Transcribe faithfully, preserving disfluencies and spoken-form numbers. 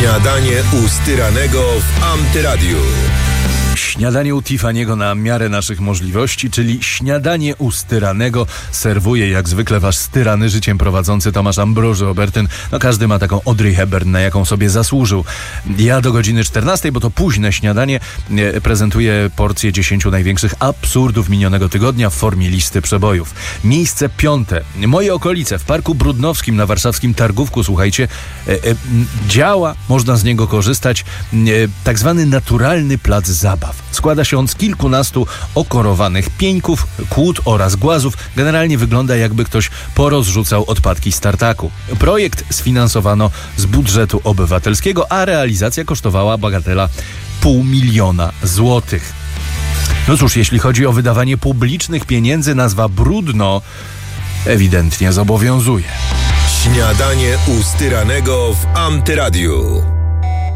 Śniadanie u Styranego w Antyradiu. Śniadanie u Tiffany'ego na miarę naszych możliwości, czyli śniadanie u Styranego serwuje jak zwykle wasz styrany życiem prowadzący Tomasz Ambroży Obertyn. No każdy ma taką Audrey Hepburn, na jaką sobie zasłużył. Ja do godziny czternastej, bo to późne śniadanie, prezentuję porcję dziesięciu największych absurdów minionego tygodnia w formie listy przebojów. Miejsce piąte. Moje okolice w Parku Brudnowskim na warszawskim Targówku, słuchajcie, e, e, działa, można z niego korzystać, e, tak zwany naturalny plac zabaw. Składa się on z kilkunastu okorowanych pieńków, kłód oraz głazów. Generalnie wygląda, jakby ktoś porozrzucał odpadki z tartaku. Projekt sfinansowano z budżetu obywatelskiego, a realizacja kosztowała bagatela pół miliona złotych. No cóż, jeśli chodzi o wydawanie publicznych pieniędzy, nazwa brudno ewidentnie zobowiązuje. Śniadanie u Styranego w Antyradiu.